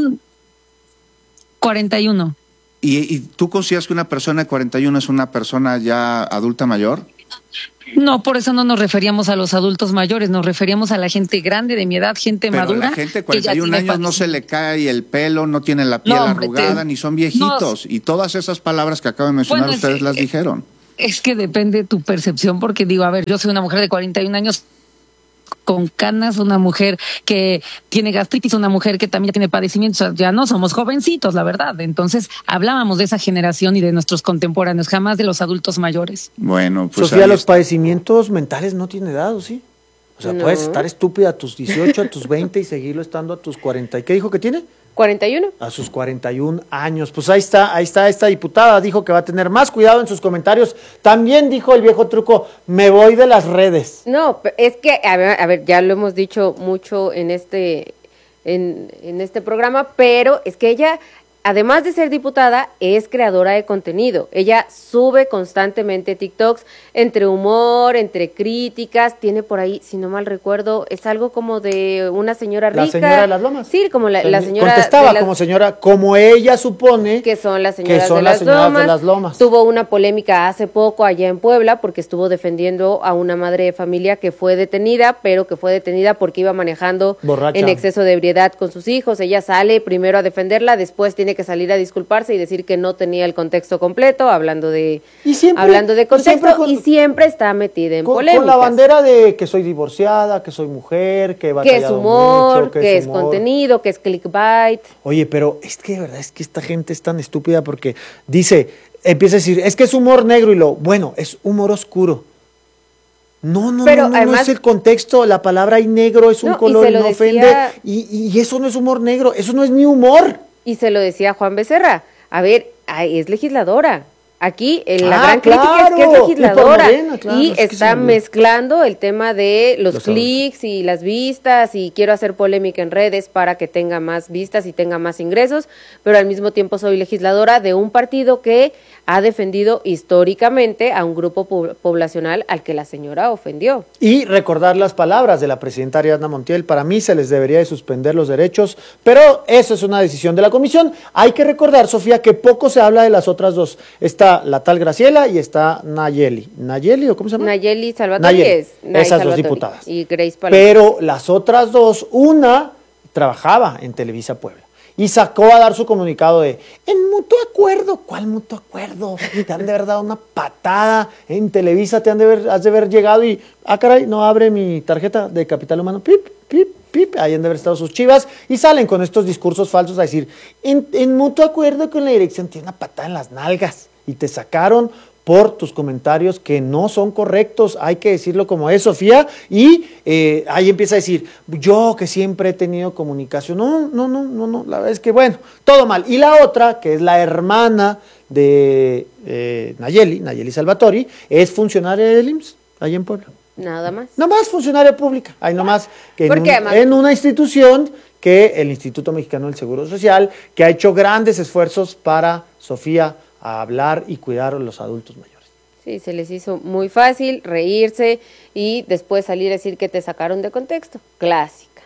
cuarenta y uno. ¿Y, ¿Y tú consideras que una persona de cuarenta y uno es una persona ya adulta mayor? No, por eso no nos referíamos a los adultos mayores, nos referíamos a la gente grande de mi edad, gente Pero madura. La gente de cuarenta y un años no se le cae el pelo, no tiene la piel no, hombre, arrugada, te... ni son viejitos. No. Y todas esas palabras que acabo de mencionar, bueno, ustedes es, las dijeron. Es que depende de tu percepción, porque digo, a ver, yo soy una mujer de cuarenta y un años con canas, una mujer que tiene gastritis, una mujer que también tiene padecimientos, ya no somos jovencitos, la verdad. Entonces, hablábamos de esa generación y de nuestros contemporáneos, jamás de los adultos mayores. Bueno, pues Sofía, los padecimientos mentales no tienen edad, ¿o sí? O sea, no. Puedes estar estúpida a tus dieciocho, a tus veinte y seguirlo estando a tus cuarenta. ¿Y qué dijo que tiene? cuarenta y uno. A sus cuarenta y un años. Pues ahí está, ahí está esta diputada, dijo que va a tener más cuidado en sus comentarios. También dijo el viejo truco, me voy de las redes. No, es que, a ver, a ver ya lo hemos dicho mucho en este, en, en este programa, pero es que ella, además de ser diputada, es creadora de contenido. Ella sube constantemente TikToks entre humor, entre críticas. Tiene por ahí, si no mal recuerdo, es algo como de una señora rica. La señora de las Lomas. Sí, como la, la señora. Contestaba las, como señora, como ella supone que son las señoras, que son de, las las señoras Lomas. de las Lomas. Tuvo una polémica hace poco allá en Puebla porque estuvo defendiendo a una madre de familia que fue detenida, pero que fue detenida porque iba manejando borracha, en exceso de ebriedad con sus hijos. Ella sale primero a defenderla, después tiene que salir a disculparse y decir que no tenía el contexto completo, hablando de y siempre, hablando de contexto, siempre con, y siempre está metida en con, polémicas. Con la bandera de que soy divorciada, que soy mujer, que he que es humor, mucho, que, que es, es humor. contenido, que es clickbait. Oye, pero es que de verdad es que esta gente es tan estúpida porque dice, empieza a decir, es que es humor negro y lo, bueno, es humor oscuro. No, no, pero no, no, además, no es el contexto, la palabra y negro es un no, color y, y no decía, ofende, y, y eso no es humor negro, eso no es ni humor. Y se lo decía Juan Becerra, a ver, es legisladora. Aquí en la ah, gran claro, crítica es que es legisladora y, Morena, claro, y es está sí, mezclando el tema de los, los clics adultos. Y las vistas y quiero hacer polémica en redes para que tenga más vistas y tenga más ingresos, pero al mismo tiempo soy legisladora de un partido que ha defendido históricamente a un grupo po- poblacional al que la señora ofendió. Y recordar las palabras de la presidenta Ariadna Montiel, para mí se les debería de suspender los derechos, pero eso es una decisión de la comisión. Hay que recordar, Sofía, que poco se habla de las otras dos. Está la tal Graciela y está Nayeli. ¿Nayeli o cómo se llama? Nayeli Salvatori Nayeli. es. Nay Esas Salvatori. dos diputadas. Y Grace Paloma. Pero las otras dos, una trabajaba en Televisa Puebla y sacó a dar su comunicado de, en mutuo acuerdo. ¿Cuál mutuo acuerdo? Te han de haber dado una patada en Televisa, te han de haber, has de haber llegado y, ah caray, no abre mi tarjeta de capital humano, pip, pip, pip, ahí han de haber estado sus chivas, y salen con estos discursos falsos a decir, en, en mutuo acuerdo con la dirección, tiene una patada en las nalgas, y te sacaron por tus comentarios que no son correctos, hay que decirlo como es, Sofía, y eh, ahí empieza a decir, yo que siempre he tenido comunicación, no, no, no, no, no, la verdad es que bueno, todo mal. Y la otra, que es la hermana de eh, Nayeli, Nayeli Salvatori, es funcionaria del I M S S, ahí en Puebla. Nada más. Nada más funcionaria pública, hay nomás que en, un, además, en una institución que el Instituto Mexicano del Seguro Social, que ha hecho grandes esfuerzos para, Sofía, a hablar y cuidar a los adultos mayores. Sí, se les hizo muy fácil reírse y después salir a decir que te sacaron de contexto. Clásica.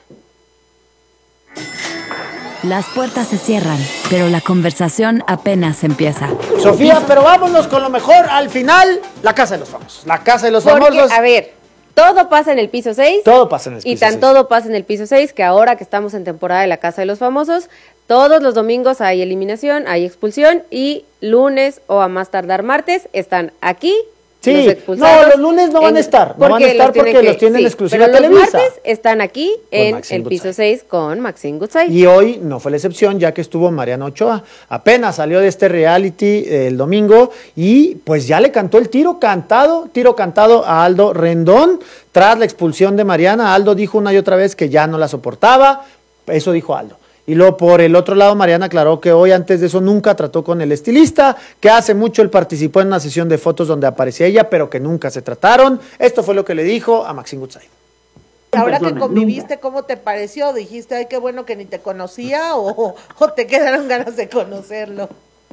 Las puertas se cierran, pero la conversación apenas empieza. Sofía, pero vámonos con lo mejor. Al final, la Casa de los Famosos. La Casa de los Porque, Famosos. a ver, todo pasa en el piso seis. Todo pasa en el piso seis. Y tan seis. todo pasa en el piso seis que ahora que estamos en temporada de la Casa de los Famosos, todos los domingos hay eliminación, hay expulsión y lunes o a más tardar martes están aquí Sí, los expulsados. no, los lunes no van a estar, no van a estar porque que, los tienen sí, exclusiva pero Televisa. Los martes están aquí en Maxine el piso Goodside. seis con Maxine Goodside. Y hoy no fue la excepción, ya que estuvo Mariana Ochoa. Apenas salió de este reality el domingo y pues ya le cantó el tiro cantado, tiro cantado a Aldo Rendón. Tras la expulsión de Mariana, Aldo dijo una y otra vez que ya no la soportaba. Eso dijo Aldo. Y luego por el otro lado, Mariana aclaró que hoy antes de eso nunca trató con el estilista, que hace mucho él participó en una sesión de fotos donde aparecía ella, pero que nunca se trataron. Esto fue lo que le dijo a Maxine Goodside. Ahora que conviviste, ¿cómo te pareció? ¿Dijiste, ay, qué bueno que ni te conocía o, o te quedaron ganas de conocerlo?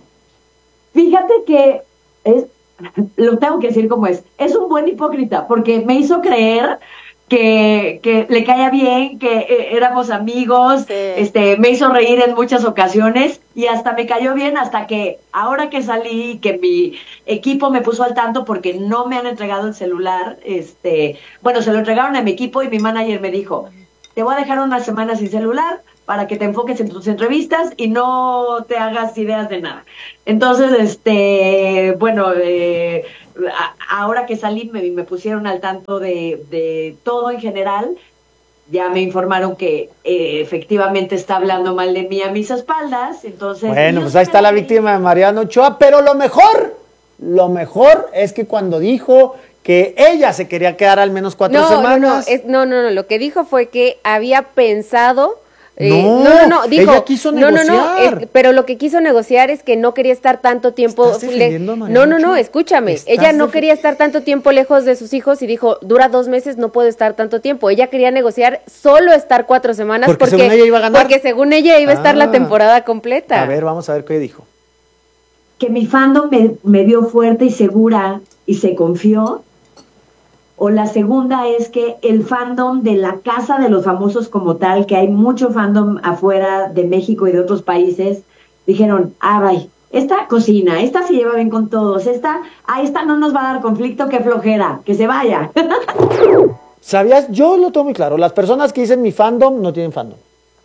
Fíjate que es, lo tengo que decir como es, es un buen hipócrita, porque me hizo creer que, que le caía bien, que eh, éramos amigos, sí. este, me hizo reír en muchas ocasiones y hasta me cayó bien hasta que ahora que salí, que mi equipo me puso al tanto porque no me han entregado el celular, este, bueno, se lo entregaron a mi equipo y mi manager me dijo, te voy a dejar una semana sin celular para que te enfoques en tus entrevistas y no te hagas ideas de nada. Entonces, este, bueno, eh, a, ahora que salí me, me pusieron al tanto de, de todo en general. Ya me informaron que eh, efectivamente está hablando mal de mí a mis espaldas. Entonces, bueno, pues ahí está la víctima de Mariana Ochoa, pero lo mejor, lo mejor es que cuando dijo que ella se quería quedar al menos cuatro no, semanas. No, no, es, no, no, no, lo que dijo fue que había pensado... Eh, no, no, no, no, dijo, ella quiso no, negociar. no, no, es, pero lo que quiso negociar es que no quería estar tanto tiempo. Le, no, no, no, escúchame, ella no quería estar tanto tiempo lejos de sus hijos y dijo, dura dos meses, no puedo estar tanto tiempo. Ella quería negociar solo estar cuatro semanas porque, porque según ella iba a ganar. Porque según ella iba a estar ah, la temporada completa. A ver, vamos a ver qué dijo. Que mi fandom me, me vio fuerte y segura y se confió. O la segunda es que el fandom de la Casa de los Famosos como tal, que hay mucho fandom afuera de México y de otros países, dijeron, ah, bye, esta cocina, esta se lleva bien con todos, esta, ah, esta no nos va a dar conflicto, qué flojera, que se vaya. ¿Sabías? Yo lo tengo muy claro, las personas que dicen mi fandom no tienen fandom.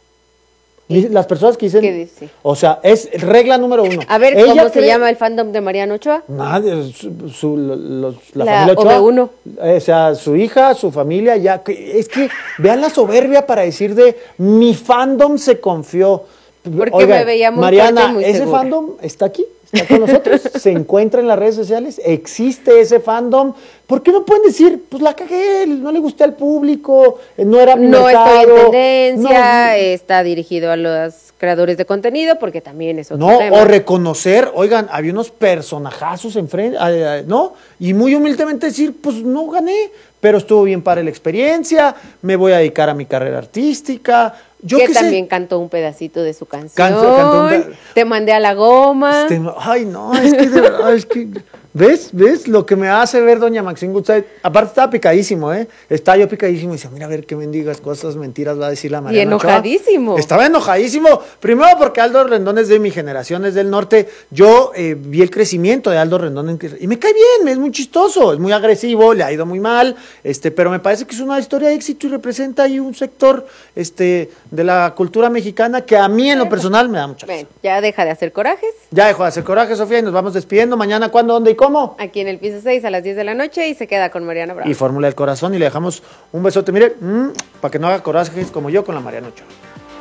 Las personas que dicen, ¿qué dice? O sea, es regla número uno. A ver, Ella ¿cómo se cree... llama el fandom de Mariana Ochoa? Nadie, su, su, los, la, la familia Ochoa. O B uno. O sea, su hija, su familia, ya. Es que vean la soberbia para decir de mi fandom se confió. Porque Oigan, me veía muy Mariana, fuerte y muy ese segura. fandom está aquí, está con nosotros, se encuentra en las redes sociales, existe ese fandom. ¿Por qué no pueden decir, pues la cagué, no le gusté al público, no era mi No mercado, estoy en tendencia, no, está dirigido a los creadores de contenido, porque también es otro no, tema. o reconocer, oigan, había unos personajazos enfrente, eh, ¿no? Y muy humildemente decir, pues no gané, pero estuvo bien para la experiencia, me voy a dedicar a mi carrera artística. Yo que qué también sé. cantó un pedacito de su canción. Canto, cantó un pe- Te mandé a la goma. Este, ay, no, es que de verdad, es que. ¿Ves? ¿Ves? Lo que me hace ver doña Maxine Goodside. Aparte estaba picadísimo, ¿eh? Estaba yo picadísimo y decía, mira, a ver qué mendigas cosas, mentiras va a decir la Mariana Y enojadísimo. Ochoa. Estaba enojadísimo. Primero porque Aldo Rendón es de mi generación, es del norte. Yo eh, vi el crecimiento de Aldo Rendón en, y me cae bien, es muy chistoso, es muy agresivo, le ha ido muy mal, este, pero me parece que es una historia de éxito y representa ahí un sector este, de la cultura mexicana que a mí en lo personal me da mucha risa. Bueno, ya deja de hacer corajes. Ya dejó de hacer coraje, Sofía, y nos vamos despidiendo. Mañana, ¿cuándo, dónde y cómo? Aquí en el piso seis a las diez de la noche y se queda con Mariana Bravo. Y Fórmula del Corazón y le dejamos un besote, mire, mmm, para que no haga corajes como yo con la Mariana Ochoa.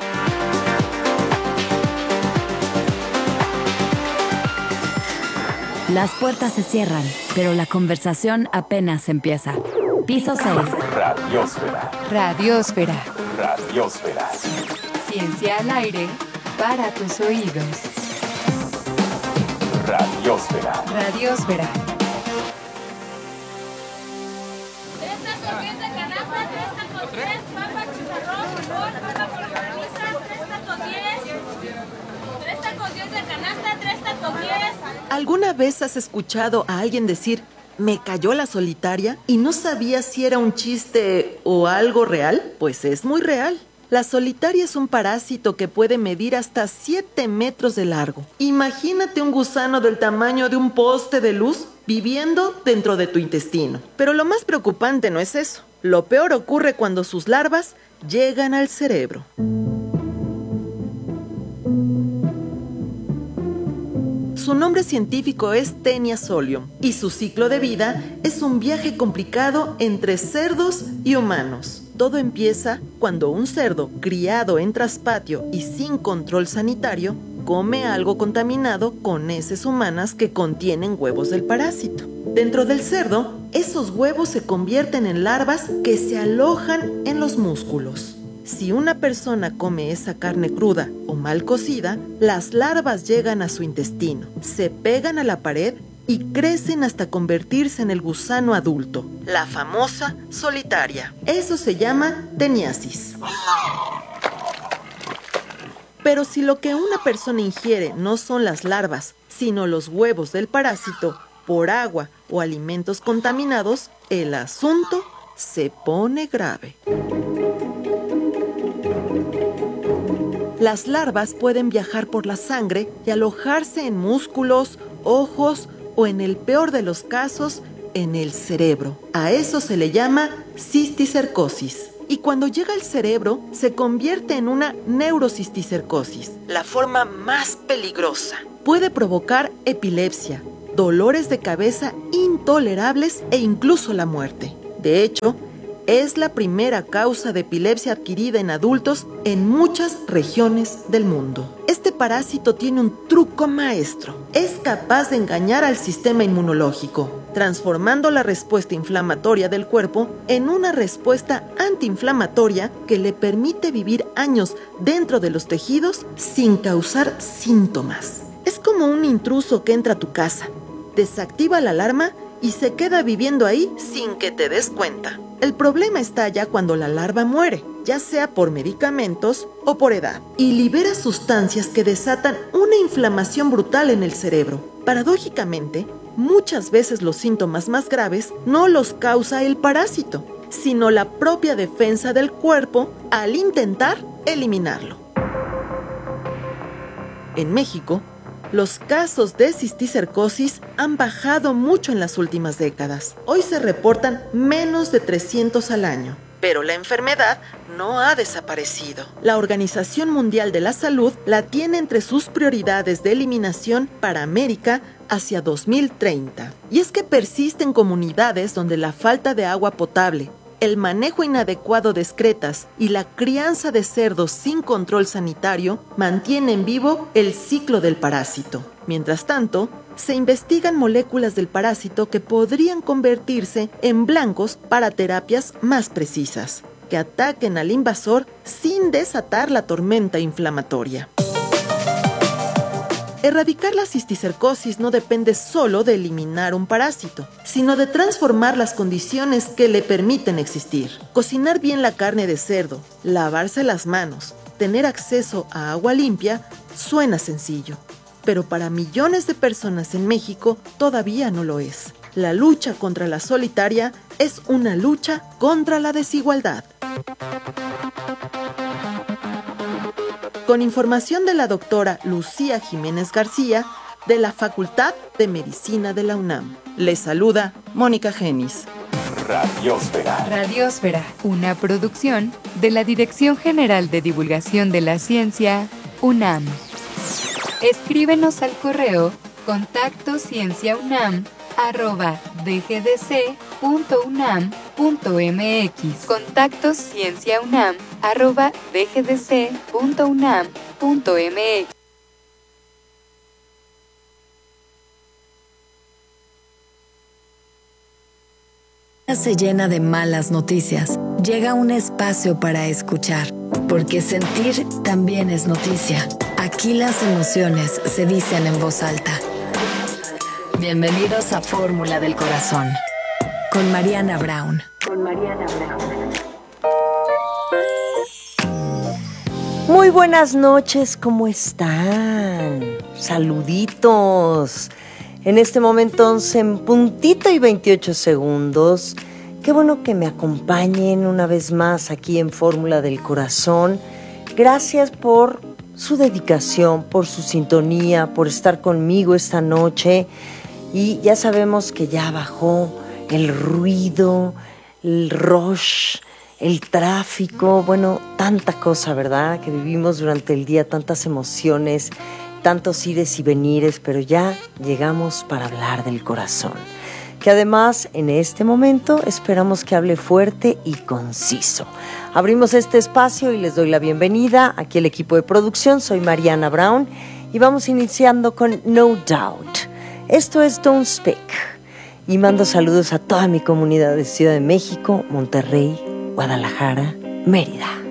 Las puertas se cierran, pero la conversación apenas empieza. Piso seis. Radiosfera. Radiosfera. Radiosfera. Ciencia al aire para tus oídos. Radiosfera. Radiosfera. ¿Alguna vez has escuchado a alguien decir, me cayó la solitaria y no sabía si era un chiste o algo real? Pues es muy real. La solitaria es un parásito que puede medir hasta siete metros de largo. Imagínate un gusano del tamaño de un poste de luz viviendo dentro de tu intestino. Pero lo más preocupante no es eso. Lo peor ocurre cuando sus larvas llegan al cerebro. Su nombre científico es Taenia solium y su ciclo de vida es un viaje complicado entre cerdos y humanos. Todo empieza cuando un cerdo criado en traspatio y sin control sanitario come algo contaminado con heces humanas que contienen huevos del parásito. Dentro del cerdo, esos huevos se convierten en larvas que se alojan en los músculos. Si una persona come esa carne cruda o mal cocida, las larvas llegan a su intestino, se pegan a la pared y crecen hasta convertirse en el gusano adulto, la famosa solitaria. Eso se llama teniasis. Pero si lo que una persona ingiere no son las larvas, sino los huevos del parásito, por agua o alimentos contaminados, el asunto se pone grave. Las larvas pueden viajar por la sangre y alojarse en músculos, ojos o, en el peor de los casos, en el cerebro. A eso se le llama cisticercosis. Y cuando llega al cerebro, se convierte en una neurocisticercosis, la forma más peligrosa. Puede provocar epilepsia, dolores de cabeza intolerables e incluso la muerte. De hecho, es la primera causa de epilepsia adquirida en adultos en muchas regiones del mundo. Este parásito tiene un truco maestro. Es capaz de engañar al sistema inmunológico, transformando la respuesta inflamatoria del cuerpo en una respuesta antiinflamatoria que le permite vivir años dentro de los tejidos sin causar síntomas. Es como un intruso que entra a tu casa, desactiva la alarma y se queda viviendo ahí sin que te des cuenta. El problema está ya cuando la larva muere, ya sea por medicamentos o por edad, y libera sustancias que desatan una inflamación brutal en el cerebro. Paradójicamente, muchas veces los síntomas más graves no los causa el parásito, sino la propia defensa del cuerpo al intentar eliminarlo. En México, los casos de cisticercosis han bajado mucho en las últimas décadas. Hoy se reportan menos de trescientos al año. Pero la enfermedad no ha desaparecido. La Organización Mundial de la Salud la tiene entre sus prioridades de eliminación para América hacia dos mil treinta. Y es que persisten comunidades donde la falta de agua potable, el manejo inadecuado de excretas y la crianza de cerdos sin control sanitario mantienen vivo el ciclo del parásito. Mientras tanto, se investigan moléculas del parásito que podrían convertirse en blancos para terapias más precisas, que ataquen al invasor sin desatar la tormenta inflamatoria. Erradicar la cisticercosis no depende solo de eliminar un parásito, sino de transformar las condiciones que le permiten existir. Cocinar bien la carne de cerdo, lavarse las manos, tener acceso a agua limpia, suena sencillo. Pero para millones de personas en México todavía no lo es. La lucha contra la solitaria es una lucha contra la desigualdad. Con información de la doctora Lucía Jiménez García, de la Facultad de Medicina de la UNAM. Les saluda Mónica Genis. Radiósfera. Radiósfera, una producción de la Dirección General de Divulgación de la Ciencia, UNAM. Escríbenos al correo contacto cienciaunam arroba dgdc.unam.mx. Contacto cienciaunam arroba dgdc.unam.mx. Se llena de malas noticias. Llega un espacio para escuchar, porque sentir también es noticia. Aquí las emociones se dicen en voz alta. Bienvenidos a Fórmula del Corazón, con Mariana Brown. Con Mariana Brown. Muy buenas noches, ¿cómo están? Saluditos. En este momento once en puntito y veintiocho segundos. Qué bueno que me acompañen una vez más aquí en Fórmula del Corazón. Gracias por su dedicación, por su sintonía, por estar conmigo esta noche. Y ya sabemos que ya bajó el ruido, el rush, el tráfico, bueno, tanta cosa, ¿verdad? Que vivimos durante el día, tantas emociones tantos ires y venires, pero ya llegamos para hablar del corazón, que además en este momento esperamos que hable fuerte y conciso. Abrimos este espacio y les doy la bienvenida aquí al equipo de producción. Soy Mariana Brown y vamos iniciando con No Doubt. Esto es Don't Speak. Y mando saludos a toda mi comunidad de Ciudad de México, Monterrey, Guadalajara, Mérida.